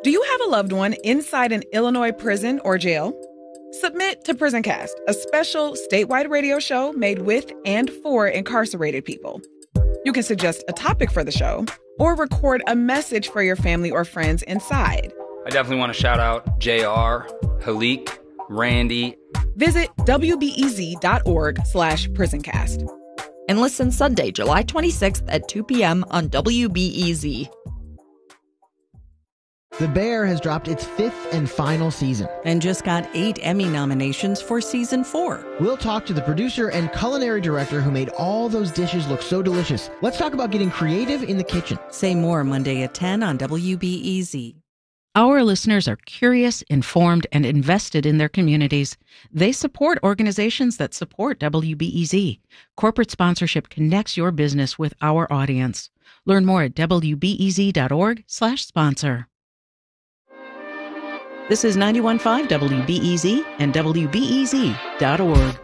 Do you have a loved one inside an Illinois prison or jail? Submit to PrisonCast, a special statewide radio show made with and for incarcerated people. You can suggest a topic for the show or record a message for your family or friends inside. I definitely want to shout out JR, Halik, Randy. Visit wbez.org/prisoncast. And listen Sunday, July 26th at 2 p.m. on WBEZ. The Bear has dropped its 5th and final season. And just got 8 Emmy nominations for season 4. We'll talk to the producer and culinary director who made all those dishes look so delicious. Let's talk about getting creative in the kitchen. Say more Monday at 10 on WBEZ. Our listeners are curious, informed, and invested in their communities. They support organizations that support WBEZ. Corporate sponsorship connects your business with our audience. Learn more at wbez.org/sponsor. This is 91.5 WBEZ and WBEZ.org.